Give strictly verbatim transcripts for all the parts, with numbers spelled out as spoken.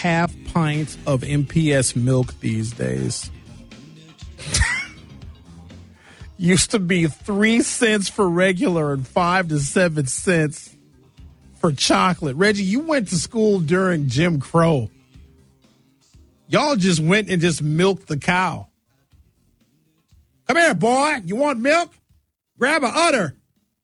half pint of M P S milk these days. Used to be three cents for regular and five to seven cents for chocolate. Reggie, you went to school during Jim Crow. Y'all just went and just milked the cow. Come here, boy. You want milk? Grab a udder.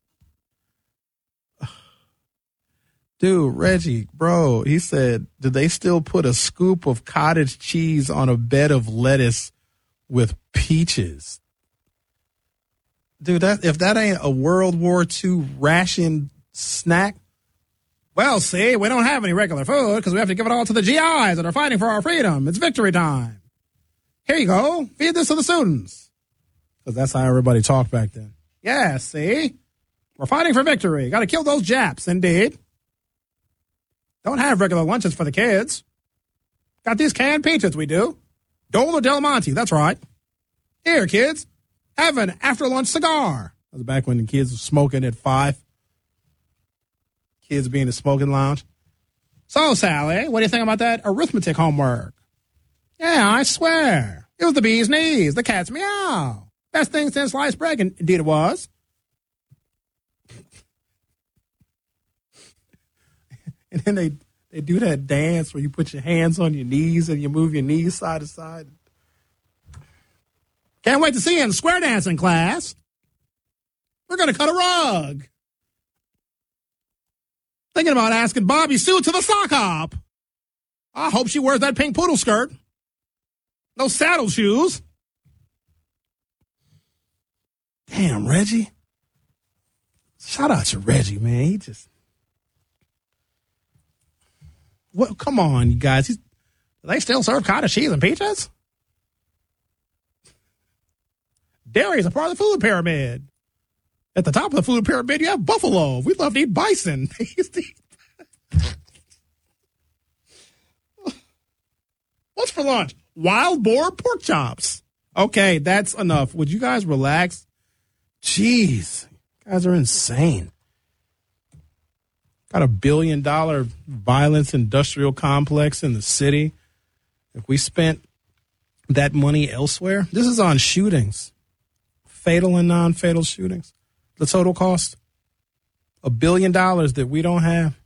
Dude, Reggie, bro, he said, do they still put a scoop of cottage cheese on a bed of lettuce with peaches? Dude, that if that ain't a World War Two ration snack. Well, see, we don't have any regular food because we have to give it all to the G Is that are fighting for our freedom. It's victory time. Here you go. Feed this to the students. Because that's how everybody talked back then. Yeah, see? We're fighting for victory. Got to kill those Japs, indeed. Don't have regular lunches for the kids. Got these canned peaches, we do. Dole or Del Monte, that's right. Here, kids. Have an after-lunch cigar. That was back when the kids were smoking at five. Kids being in the smoking lounge. So, Sally, what do you think about that arithmetic homework? Yeah, I swear. It was the bee's knees, the cat's meow. Best thing since sliced bread, and indeed it was. And then they, they do that dance where you put your hands on your knees and you move your knees side to side. Can't wait to see you in square dancing class. We're going to cut a rug. Thinking about asking Bobby Sue to the sock hop. I hope she wears that pink poodle skirt. No saddle shoes. Damn, Reggie. Shout out to Reggie, man. He just... What? Come on, you guys. He's... Do they still serve cottage cheese and peaches? Dairy is a part of the food pyramid. At the top of the food pyramid, you have buffalo. We love to eat bison. What's for lunch? Wild boar pork chops. Okay, that's enough. Would you guys relax? Jeez, you guys are insane. Got a billion dollar violence industrial complex in the city. If we spent that money elsewhere, this is on shootings. Fatal and non-fatal shootings. The total cost, a billion dollars that we don't have.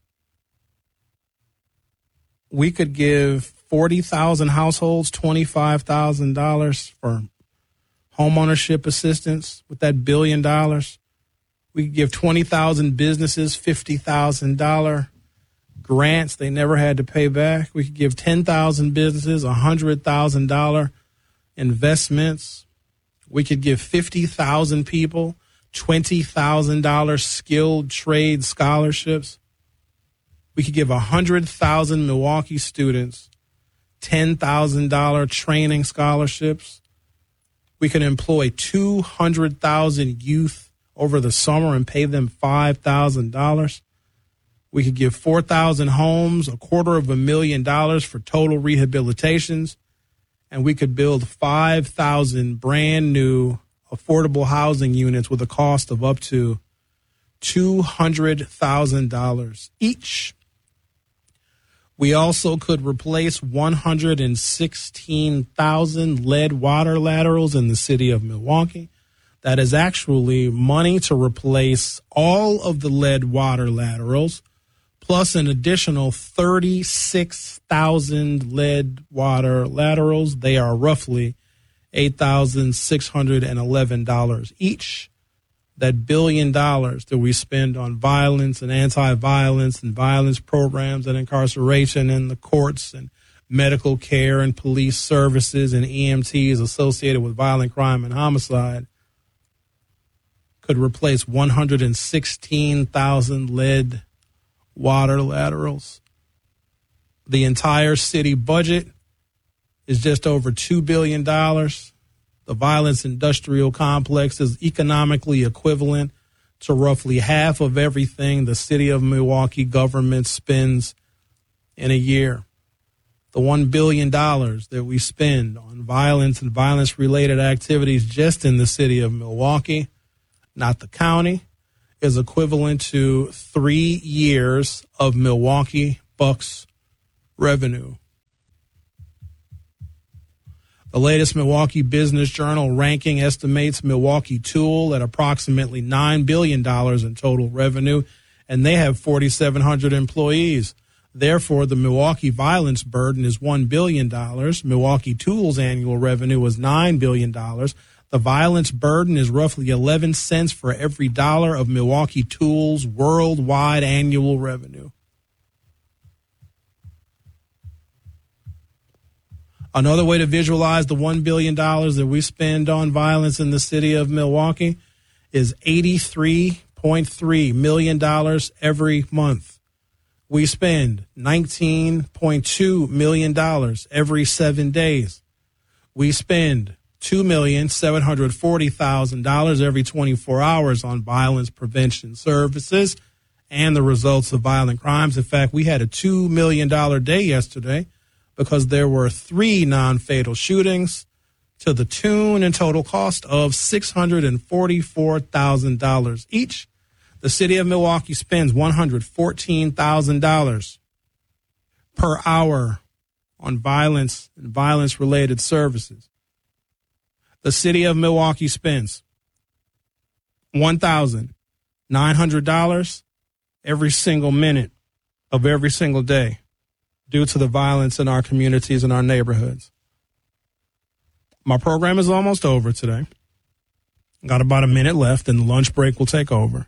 We could give forty thousand households twenty-five thousand dollars for homeownership assistance with that billion dollars. We could give twenty thousand businesses fifty thousand dollars grants they never had to pay back. We could give ten thousand businesses one hundred thousand dollars investments. We could give fifty thousand people twenty thousand dollars skilled trade scholarships. We could give one hundred thousand Milwaukee students ten thousand dollars training scholarships. We could employ two hundred thousand youth over the summer and pay them five thousand dollars. We could give four thousand homes, a quarter of a million dollars for total rehabilitations. And we could build five thousand brand new affordable housing units with a cost of up to two hundred thousand dollars each. We also could replace one hundred sixteen thousand lead water laterals in the city of Milwaukee. That is actually money to replace all of the lead water laterals, plus an additional thirty-six thousand lead water laterals. They are roughly eight thousand six hundred eleven dollars each. That billion dollars that we spend on violence and anti-violence and violence programs and incarceration in the courts and medical care and police services and E M Ts associated with violent crime and homicide could replace one hundred sixteen thousand lead water laterals. The entire city budget is just over two billion dollars. The violence industrial complex is economically equivalent to roughly half of everything the city of Milwaukee government spends in a year. The one billion dollars that we spend on violence and violence-related activities just in the city of Milwaukee, not the county, is equivalent to three years of Milwaukee Bucks revenue. The latest Milwaukee Business Journal ranking estimates Milwaukee Tool at approximately nine billion dollars in total revenue, and they have forty-seven hundred employees. Therefore, the Milwaukee violence burden is one billion dollars. Milwaukee Tool's annual revenue was nine billion dollars. The violence burden is roughly eleven cents for every dollar of Milwaukee Tool's worldwide annual revenue. Another way to visualize the one billion dollars that we spend on violence in the city of Milwaukee is eighty-three point three million dollars every month. We spend nineteen point two million dollars every seven days. We spend two million seven hundred forty thousand dollars every twenty-four hours on violence prevention services and the results of violent crimes. In fact, we had a two million dollars day yesterday because there were three non-fatal shootings to the tune and total cost of six hundred forty-four thousand dollars each. The city of Milwaukee spends one hundred fourteen thousand dollars per hour on violence and violence-related services. The city of Milwaukee spends one thousand nine hundred dollars every single minute of every single day due to the violence in our communities and our neighborhoods. My program is almost over today. Got about a minute left, and the lunch break will take over.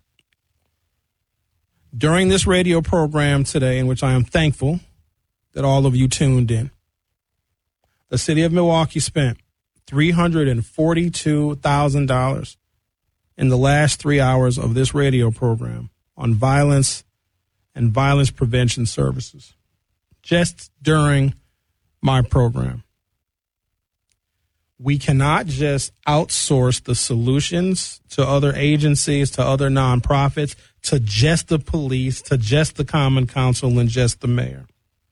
During this radio program today, in which I am thankful that all of you tuned in, the city of Milwaukee spent three hundred forty-two thousand dollars in the last three hours of this radio program on violence and violence prevention services, just during my program. We cannot just outsource the solutions to other agencies, to other nonprofits, to just the police, to just the Common Council, and just the mayor.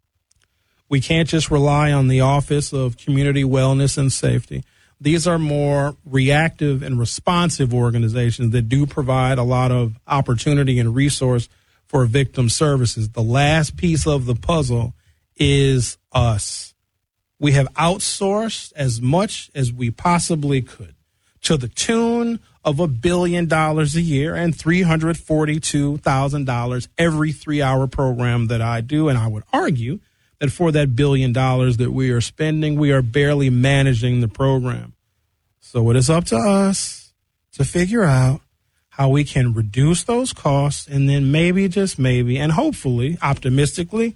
We can't just rely on the Office of Community Wellness and Safety. These are more reactive and responsive organizations that do provide a lot of opportunity and resource for victim services. The last piece of the puzzle is us. We have outsourced as much as we possibly could to the tune of a billion dollars a year and three hundred forty-two thousand dollars every three-hour program that I do. And I would argue that for that billion dollars that we are spending, we are barely managing the program. So it is up to us to figure out how we can reduce those costs and then maybe, just maybe, and hopefully, optimistically,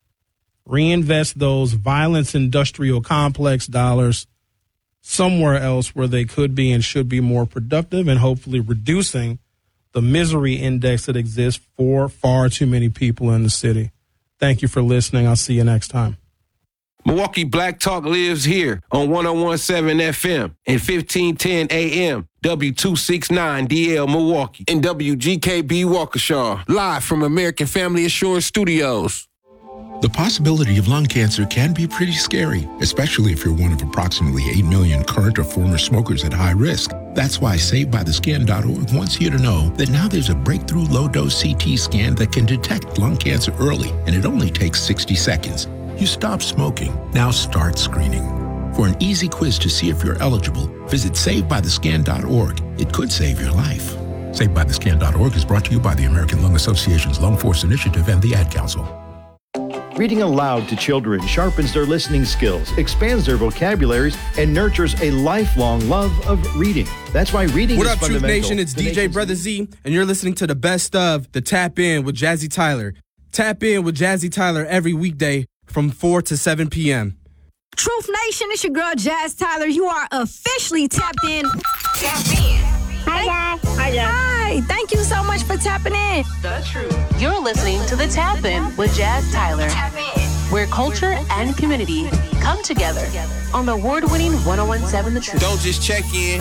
reinvest those violence industrial complex dollars somewhere else where they could be and should be more productive, and hopefully reducing the misery index that exists for far too many people in the city. Thank you for listening. I'll see you next time. Milwaukee Black Talk lives here on one oh one point seven F M and fifteen ten A M, W two sixty-nine D L Milwaukee, and W G K B Waukesha, live from American Family Assurance Studios. The possibility of lung cancer can be pretty scary, especially if you're one of approximately eight million current or former smokers at high risk. That's why Saved By The Skin dot org wants you to know that now there's a breakthrough low-dose C T scan that can detect lung cancer early, and it only takes sixty seconds. You stop smoking, now start screening. For an easy quiz to see if you're eligible, visit Saved By The Skin dot org. It could save your life. Saved By The Skin dot org is brought to you by the American Lung Association's Lung Force Initiative and the Ad Council. Reading aloud to children sharpens their listening skills, expands their vocabularies, and nurtures a lifelong love of reading. That's why reading what is up, fundamental. Truth Nation? It's The D J nation's- Brother Z, and you're listening to the best of the Tap In with Jazzy Tyler. Tap In with Jazzy Tyler every weekday from four to seven p.m. Truth Nation, it's your girl Jazz Tyler. You are officially tapped in. Tap in. Hi, guys. Hi, guys. Hi, thank you so much for tapping in. The truth. You're listening to The Tap In with Jazz Tyler, Tap in. where culture and community come together on the award-winning one oh one point seven The Truth. Don't just check in.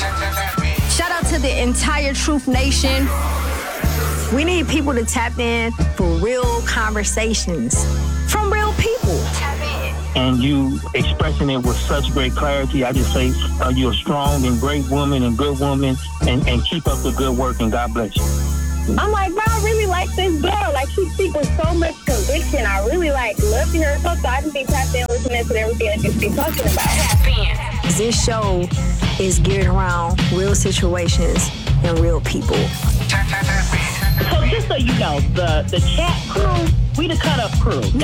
Shout out to the entire Truth Nation. We need people to tap in for real conversations from real people. Tap in. And you expressing it with such great clarity. I just say uh, you're a strong and great woman and good woman, and, and keep up the good work, and God bless you. I'm like, bro, I really like this girl. Like, she speaks with so much conviction. I really, like, love to hear her talk, so I just be tapped in listening to everything that you be talking about. Tap in. This show is geared around real situations and real people. So just so you know, the, the chat crew, we the cut up crew.